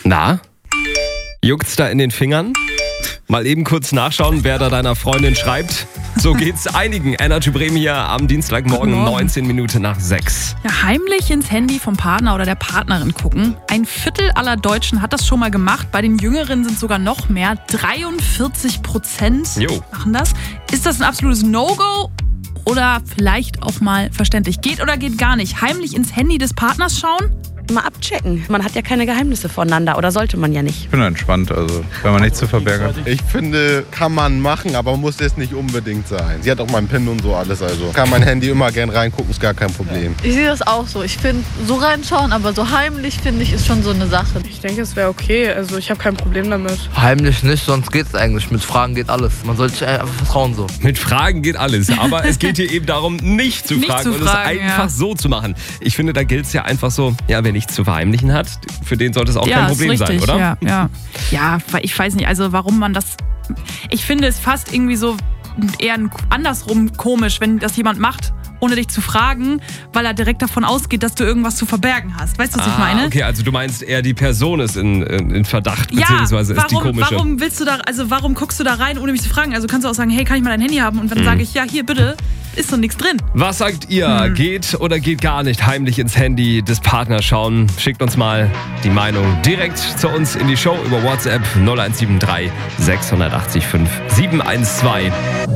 Na? Juckt's da in den Fingern? Mal eben kurz nachschauen, wer da deiner Freundin schreibt. So geht's einigen. Energy Bremen hier am Dienstagmorgen, 19 Minuten nach 6. Ja, heimlich ins Handy vom Partner oder der Partnerin gucken. 1/4 aller Deutschen hat das schon mal gemacht. Bei den Jüngeren sind sogar noch mehr. 43% machen das. Ist das ein absolutes No-Go? Oder vielleicht auch mal verständlich? Geht oder geht gar nicht? Heimlich ins Handy des Partners schauen? Mal abchecken. Man hat ja keine Geheimnisse voneinander oder sollte man ja nicht. Ich bin entspannt, also wenn man nichts zu verbergen hat. Ich finde, kann man machen, aber muss es nicht unbedingt sein. Sie hat auch meinen PIN und so alles, also kann mein Handy immer gern reingucken, ist gar kein Problem. Ich sehe das auch so. Ich finde, so reinschauen, aber so heimlich, finde ich, ist schon so eine Sache. Ich denke, es wäre okay. Also ich habe kein Problem damit. Heimlich nicht, sonst geht's eigentlich. Mit Fragen geht alles. Man sollte sich einfach vertrauen so. Mit Fragen geht alles, aber es geht hier eben darum, nicht zu fragen und es einfach so zu machen. Ich finde, da gilt es ja einfach so, ja, wer nichts zu verheimlichen hat, für den sollte es auch kein Problem sein, oder? Ja, ich weiß nicht, also warum man das... Ich finde es fast irgendwie so eher andersrum komisch, wenn das jemand macht, ohne dich zu fragen, weil er direkt davon ausgeht, dass du irgendwas zu verbergen hast. Weißt du, was ich meine? Okay, also du meinst eher, die Person ist in Verdacht, beziehungsweise ist die komische. Warum guckst du da rein, ohne mich zu fragen? Also kannst du auch sagen, hey, kann ich mal dein Handy haben? Und dann sage ich, ja, hier, bitte, ist doch nichts drin. Was sagt ihr? Geht oder geht gar nicht heimlich ins Handy des Partners schauen? Schickt uns mal die Meinung direkt zu uns in die Show über WhatsApp 0173 680 5712.